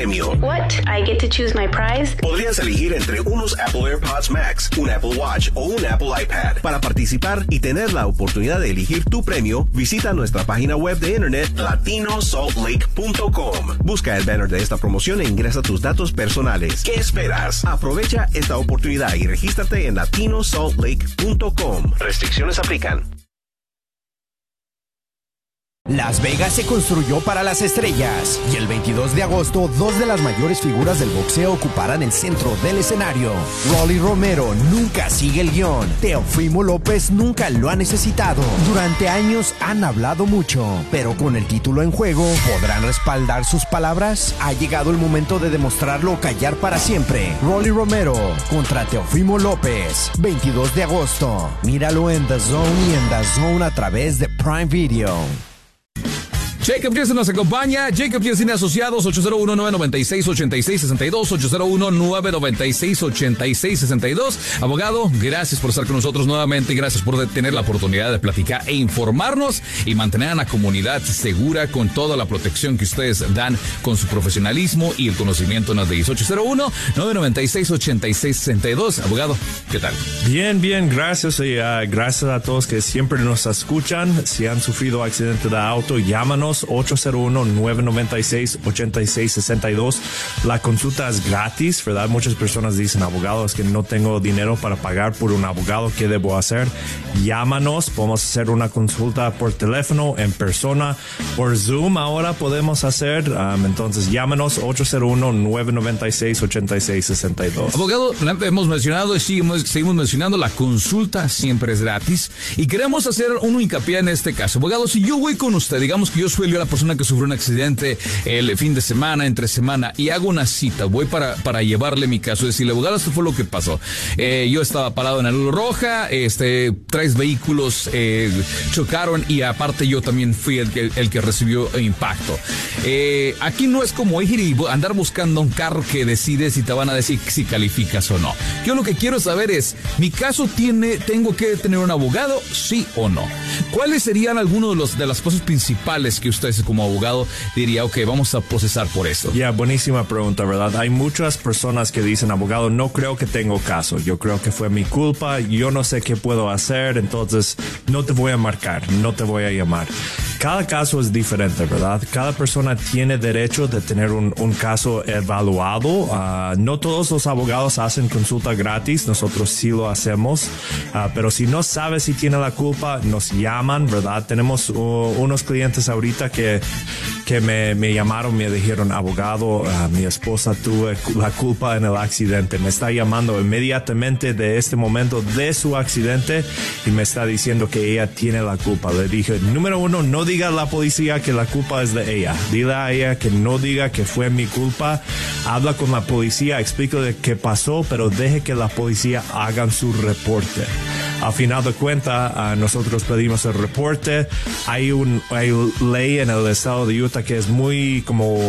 premio. What? I get to choose my prize? Podrías elegir entre unos Apple AirPods Max, un Apple Watch o un Apple iPad. Para participar y tener la oportunidad de elegir tu premio, visita nuestra página web de internet latinosaltlake.com. Busca el banner de esta promoción e ingresa tus datos personales. ¿Qué esperas? Aprovecha esta oportunidad y regístrate en latinosaltlake.com. Restricciones aplican. Las Vegas se construyó para las estrellas y el 22 de agosto dos de las mayores figuras del boxeo ocuparán el centro del escenario. Rolly Romero nunca sigue el guión. Teofimo López nunca lo ha necesitado. Durante años han hablado mucho, pero con el título en juego, ¿podrán respaldar sus palabras? Ha llegado el momento de demostrarlo o callar para siempre. Rolly Romero contra Teofimo López, 22 de agosto. Míralo en DAZN y en DAZN a través de Prime Video. Jacob Jensen nos acompaña. Jacob Jensen Asociados, 801-996-8662, 801-996-8662. Abogado, gracias por estar con nosotros nuevamente y gracias por tener la oportunidad de platicar e informarnos y mantener a la comunidad segura con toda la protección que ustedes dan con su profesionalismo y el conocimiento. Nos dice 801-996-8662. Abogado, ¿qué tal? Bien, gracias y gracias a todos que siempre nos escuchan. Si han sufrido accidente de auto, llámanos 801-996-8662. La consulta es gratis, ¿verdad? Muchas personas dicen, abogados, que no tengo dinero para pagar por un abogado, ¿qué debo hacer? Llámanos, podemos hacer una consulta por teléfono, en persona, por Zoom ahora podemos hacer. Entonces llámanos 801-996-8662. Abogado, hemos mencionado y seguimos mencionando, la consulta siempre es gratis y queremos hacer un hincapié en este caso. Abogado, si yo voy con usted, digamos que yo soy la persona que sufrió un accidente el fin de semana, entre semana, y hago una cita, voy para llevarle mi caso, decirle, abogado, esto fue lo que pasó. Yo estaba parado en la luz roja, 3 vehículos chocaron y aparte yo también fui el que recibió impacto. Aquí no es como ir y andar buscando un carro que decide si te van a decir si calificas o no. Yo lo que quiero saber es, ¿mi caso tengo que tener un abogado, sí o no? ¿Cuáles serían algunos de las cosas principales que usted como abogado diría, ok, vamos a procesar por esto? Buenísima pregunta, ¿verdad? Hay muchas personas que dicen, abogado, no creo que tengo caso, yo creo que fue mi culpa, yo no sé qué puedo hacer, entonces no te voy a marcar, no te voy a llamar. Cada caso es diferente, ¿verdad? Cada persona tiene derecho de tener un caso evaluado. No todos los abogados hacen consulta gratis, nosotros sí lo hacemos, pero si no sabes si tiene la culpa, nos llaman, ¿verdad? Tenemos unos clientes ahorita que me llamaron, me dijeron, abogado, mi esposa tuvo la culpa en el accidente, me está llamando inmediatamente de este momento de su accidente y me está diciendo que ella tiene la culpa. Le dije, número 1, no diga a la policía que la culpa es de ella, dile a ella que no diga que fue mi culpa, habla con la policía, explícale qué pasó, pero deje que la policía hagan su reporte. A final de cuentas, nosotros pedimos el reporte. Hay ley en el estado de Utah que es no es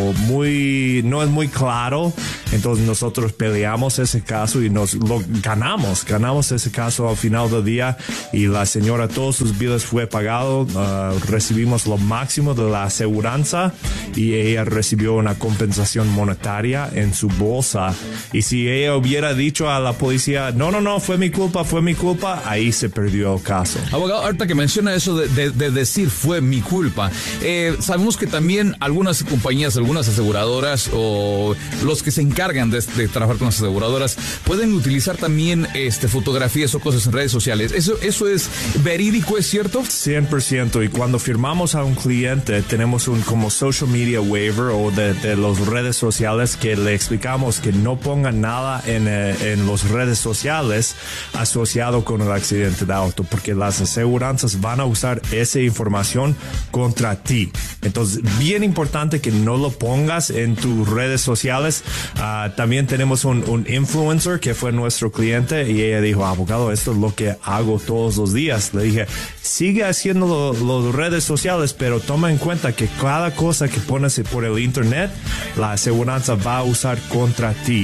muy claro. Entonces nosotros peleamos ese caso y ganamos ese caso al final del día y la señora, todos sus biles fue pagado, recibimos lo máximo de la aseguranza y ella recibió una compensación monetaria en su bolsa. Y si ella hubiera dicho a la policía, no, fue mi culpa, ahí se perdió el caso. Abogado, ahorita que menciona eso de decir fue mi culpa, sabemos que también algunas compañías, algunas aseguradoras o los que se encargan de trabajar con las aseguradoras pueden utilizar también fotografías o cosas en redes sociales. ¿Eso es verídico, es cierto? 100%. Y cuando firmamos a un cliente tenemos un como social media waiver o de las redes sociales que le explicamos que no pongan nada en las redes sociales asociado con el accidente de auto, porque las aseguranzas van a usar esa información contra ti. Entonces, bien importante que no lo pongas en tus redes sociales. También tenemos un influencer que fue nuestro cliente y ella dijo, abogado, esto es lo que hago todos los días. Le dije, sigue haciendo las redes sociales, pero toma en cuenta que cada cosa que pones por el internet, la aseguranza va a usar contra ti.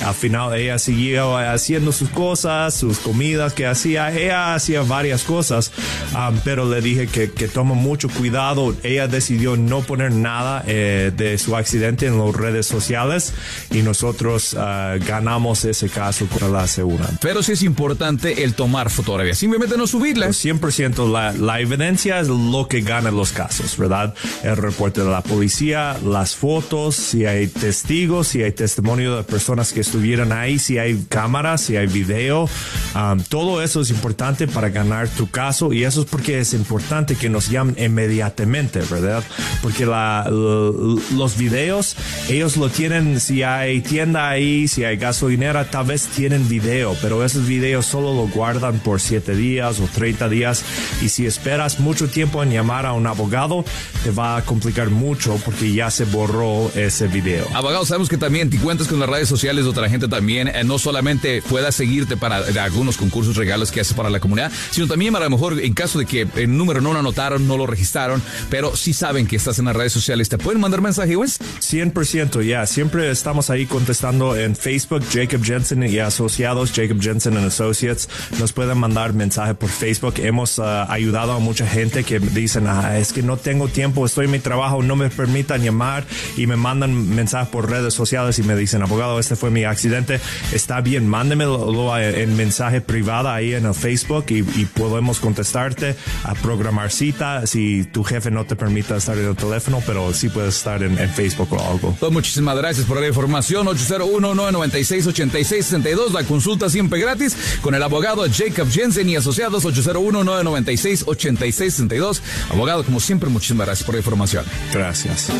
al final ella siguió haciendo sus cosas, sus comidas que hacía. Ella hacía varias cosas, pero le dije que tome mucho cuidado. Ella decidió no poner nada de su accidente en las redes sociales y nosotros ganamos ese caso con la segunda. Pero sí es importante el tomar fotografías, simplemente no subirlas. 100% la evidencia es lo que gana los casos, ¿verdad? El reporte de la policía, las fotos, si hay testigos, si hay testimonio de personas que estuvieron ahí, si hay cámaras, si hay video, todo eso es importante para ganar tu caso, y eso es porque es importante que nos llamen inmediatamente, ¿verdad? Porque los videos, ellos lo tienen, si hay tienda ahí, si hay gasolinera, tal vez tienen video, pero esos videos solo lo guardan por 7 días o 30 días, y si esperas mucho tiempo en llamar a un abogado, te va a complicar mucho porque ya se borró ese video. Abogado, sabemos que también te cuentas con las redes sociales de otra gente también, no solamente pueda seguirte para algunos concursos, regalos que haces para la comunidad, sino también a lo mejor en caso de que el número no lo anotaron, no lo registraron, pero sí saben que estás en las redes sociales, ¿te pueden mandar mensaje, Wes? 100%, ya. Siempre estamos ahí contestando en Facebook, Jacob Jensen y Asociados, Jacob Jensen and Associates. Nos pueden mandar mensaje por Facebook. Hemos ayudado a mucha gente que dicen, es que no tengo tiempo, estoy en mi trabajo, no me permitan llamar, y me mandan mensajes por redes sociales y me dicen, abogado, este fue mi accidente. Está bien, mándemelo en mensaje privado ahí en el Facebook y podemos contestarte, a programar cita si tu jefe no te permite estar en el teléfono, pero sí puedes estar en Facebook o algo. Pues muchísimas gracias por la información. 801-996-8662, la consulta siempre gratis con el abogado Jacob Jensen y Asociados. 801-996-8662. Abogado, como siempre, muchísimas gracias por la información. Gracias.